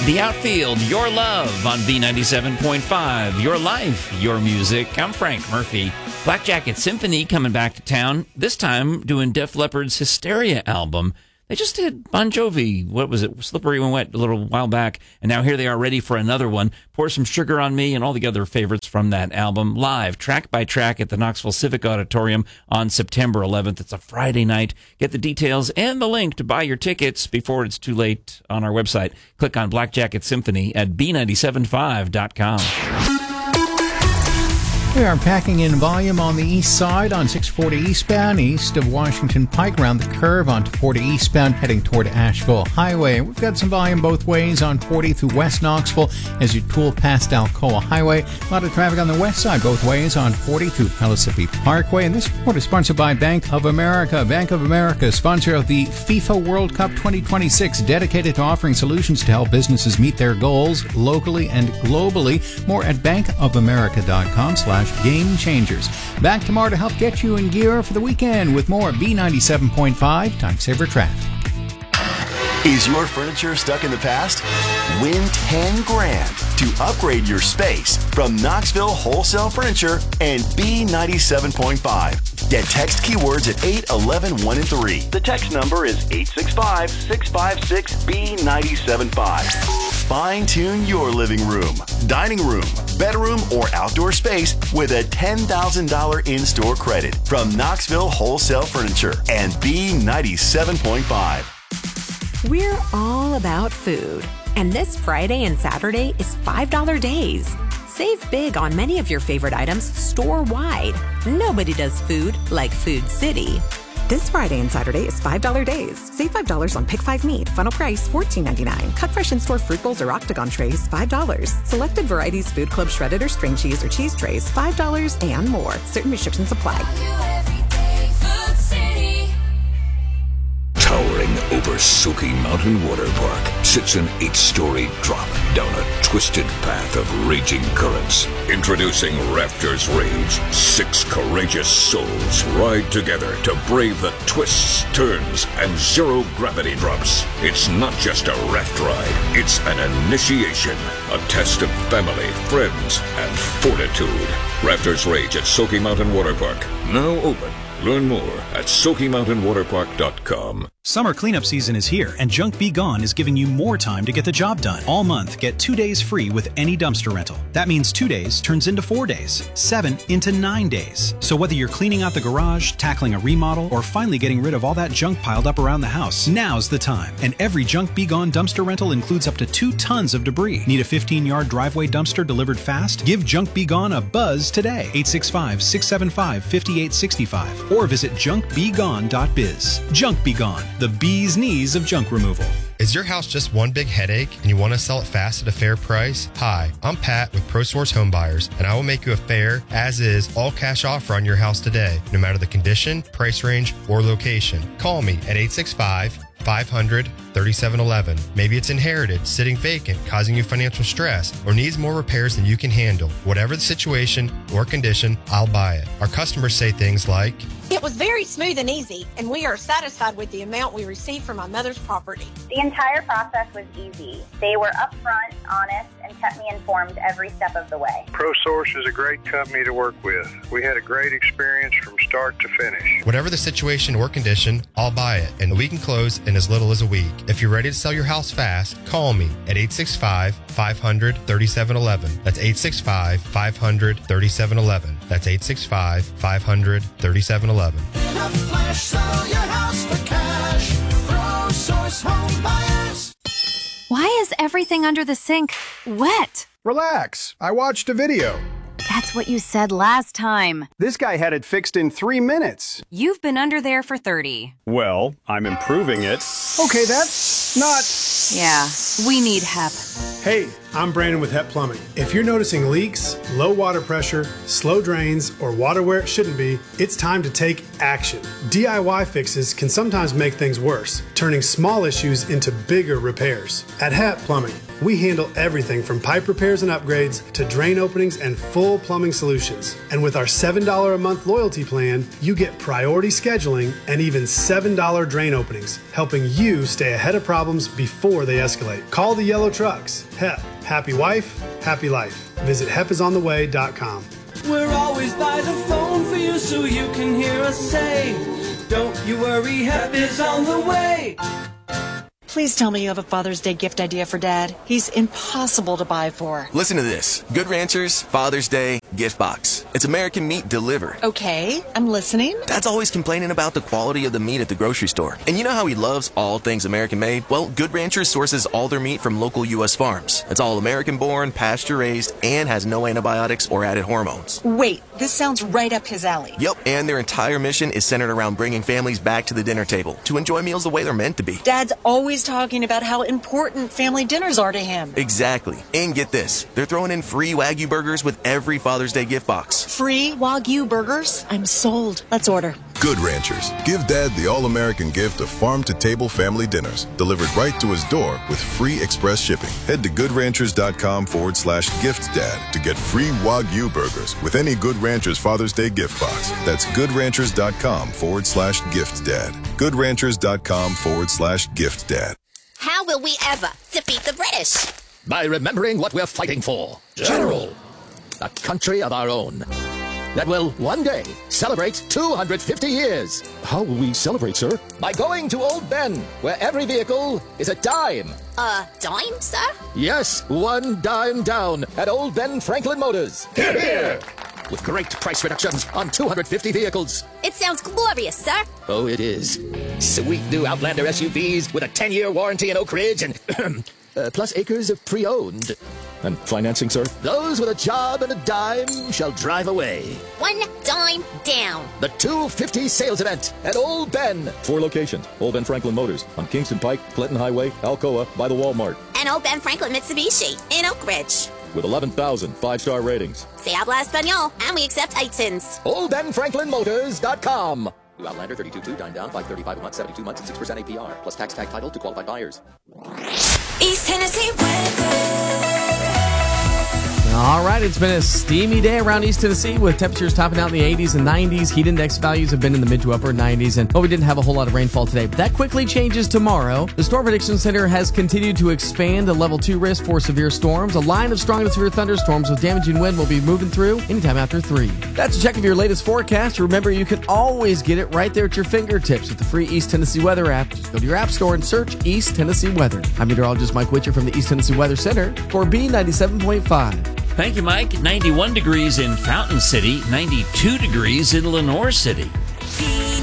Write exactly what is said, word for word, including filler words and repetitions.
The Outfield, Your Love on B ninety-seven point five. Your life, your music. I'm Frank Murphy. Black Jacket Symphony coming back to town, this time doing Def Leppard's Hysteria album. They just did Bon Jovi, what was it, Slippery When Wet, a little while back, and now here they are ready for another one. Pour Some Sugar on Me and all the other favorites from that album, live, track by track at the Knoxville Civic Auditorium on September eleventh. It's a Friday night. Get the details and the link to buy your tickets before it's too late on our website. Click on Black Jacket Symphony at B nine seven five dot com. We are packing in volume on the east side on six forty eastbound, east of Washington Pike, around the curve onto forty eastbound, heading toward Asheville Highway. We've got some volume both ways on forty through West Knoxville as you tool past Alcoa Highway. A lot of traffic on the west side both ways on forty through Pellissippi Parkway. And this report is sponsored by Bank of America. Bank of America, sponsor of the FIFA World Cup twenty twenty-six, dedicated to offering solutions to help businesses meet their goals locally and globally. More at bankofamerica.com slash game changers. Back tomorrow to help get you in gear for the weekend with more B ninety-seven point five Time Saver Traffic. Is your furniture stuck in the past? Win ten grand to upgrade your space from Knoxville Wholesale Furniture and B ninety-seven point five. Get text keywords at eight eleven one and three. The text number is eight six five, six five six, B nine seven five. Fine-tune your living room, dining room, bedroom, or outdoor space with a ten thousand dollars in-store credit from Knoxville Wholesale Furniture and B ninety-seven point five. We're all about food, and this Friday and Saturday is five dollar days. Save big on many of your favorite items store-wide. Nobody does food like Food City. This Friday and Saturday is five dollar days. Save five dollars on Pick five meat. Final price fourteen ninety-nine. Cut fresh in-store fruit bowls or octagon trays, five dollars. Selected varieties Food Club shredded or string cheese or cheese trays, five dollars and more. Certain restrictions apply. Towering over Soaky Mountain Water Park sits an eight-story drop down a twisted path of raging currents. Introducing Rafters Rage. Six courageous souls ride together to brave the twists, turns, and zero-gravity drops. It's not just a raft ride. It's an initiation. A test of family, friends, and fortitude. Rafters Rage at Soaky Mountain Water Park. Now open. Learn more at Soaky Mountain Water Park dot com. Summer cleanup season is here, and Junk Be Gone is giving you more time to get the job done. All month, get two days free with any dumpster rental. That means two days turns into four days, seven into nine days. So whether you're cleaning out the garage, tackling a remodel, or finally getting rid of all that junk piled up around the house, now's the time. And every Junk Be Gone dumpster rental includes up to two tons of debris. Need a fifteen-yard driveway dumpster delivered fast? Give Junk Be Gone a buzz today. eight six five, six seven five, five eight six five. Or visit junk be gone dot biz. Junk Be Gone, the bee's knees of junk removal. Is your house just one big headache and you want to sell it fast at a fair price? Hi, I'm Pat with ProSource Home Buyers, and I will make you a fair, as-is, all-cash offer on your house today, no matter the condition, price range, or location. Call me at eight six five, five hundred, thirty-seven eleven. Maybe it's inherited, sitting vacant, causing you financial stress, or needs more repairs than you can handle. Whatever the situation or condition, I'll buy it. Our customers say things like, "It was very smooth and easy, and we are satisfied with the amount we received from my mother's property." The entire process was easy. They were upfront, honest, and kept me informed every step of the way. ProSource is a great company to work with. We had a great experience from start to finish. Whatever the situation or condition, I'll buy it, and we can close in as little as a week. If you're ready to sell your house fast, call me at eight six five, five hundred, thirty-seven eleven. That's eight six five, five hundred, thirty-seven eleven. That's eight six five, five hundred, thirty-seven eleven. In a flash, sell your house for cash. ProSource Home Buyers. Why is everything under the sink wet? Relax. I watched a video. That's what you said last time. This guy had it fixed in three minutes. You've been under there for thirty. Well, I'm improving it. Okay, that's not... Yeah, we need help. Hey, I'm Brandon with Hep Plumbing. If you're noticing leaks, low water pressure, slow drains, or water where it shouldn't be, it's time to take action. D I Y fixes can sometimes make things worse, turning small issues into bigger repairs. At Hep Plumbing, we handle everything from pipe repairs and upgrades to drain openings and full plumbing solutions. And with our seven dollars a month loyalty plan, you get priority scheduling and even seven dollars drain openings, helping you stay ahead of problems before they escalate. Call the yellow trucks. Hep. Happy wife, happy life. Visit hep is on the way dot com. We're always by the phone for you so you can hear us say, don't you worry, Hep is on the way. Please tell me you have a Father's Day gift idea for Dad. He's impossible to buy for. Listen to this. Good Ranchers Father's Day gift box. It's American meat delivered. Okay, I'm listening. Dad's always complaining about the quality of the meat at the grocery store. And you know how he loves all things American made? Well, Good Ranchers sources all their meat from local U S farms. It's all American born, pasture raised, and has no antibiotics or added hormones. Wait, this sounds right up his alley. Yep, and their entire mission is centered around bringing families back to the dinner table to enjoy meals the way they're meant to be. Dad's always talking about how important family dinners are to him. Exactly. And get this, they're throwing in free Wagyu burgers with every Father's Day gift box. Free Wagyu burgers? I'm sold. Let's order. Good Ranchers. Give Dad the all-American gift of farm-to-table family dinners delivered right to his door with free express shipping. Head to goodranchers.com forward slash gift dad to get free Wagyu burgers with any Good Ranchers Father's Day gift box. That's goodranchers.com forward slash gift dad. Goodranchers.com forward slash gift dad. How will we ever defeat the British? By remembering what we're fighting for. General. A country of our own. That will one day celebrate two hundred fifty years. How will we celebrate, sir? By going to Old Ben, where every vehicle is a dime. A dime, sir? Yes, one dime down at Old Ben Franklin Motors. Hear, hear. With great price reductions on two hundred fifty vehicles. It sounds glorious, sir. Oh, it is. Sweet new Outlander S U Vs with a ten-year warranty in Oak Ridge and uh, plus acres of pre-owned. And financing, sir? Those with a job and a dime shall drive away. One dime down. The two fifty sales event at Old Ben. Four locations. Old Ben Franklin Motors on Kingston Pike, Clinton Highway, Alcoa, by the Walmart. And Old Ben Franklin Mitsubishi in Oak Ridge. With eleven thousand five-star ratings. Se habla español, and we accept eight cents. Old Ben Franklin Motors dot com. New Outlander thirty-two two, dime down, five thirty-five a month, seventy-two months, and six percent A P R. Plus tax tag title to qualified buyers. East Tennessee weather. All right, it's been a steamy day around East Tennessee with temperatures topping out in the eighties and nineties. Heat index values have been in the mid to upper nineties, and well, we didn't have a whole lot of rainfall today, but that quickly changes tomorrow. The Storm Prediction Center has continued to expand the level two risk for severe storms. A line of strong to severe thunderstorms with damaging wind will be moving through anytime after three. That's a check of your latest forecast. Remember, you can always get it right there at your fingertips with the free East Tennessee Weather app. Just go to your app store and search East Tennessee Weather. I'm meteorologist Mike Witcher from the East Tennessee Weather Center for B ninety-seven point five. Thank you, Mike. ninety-one degrees in Fountain City, ninety-two degrees in Lenore City. B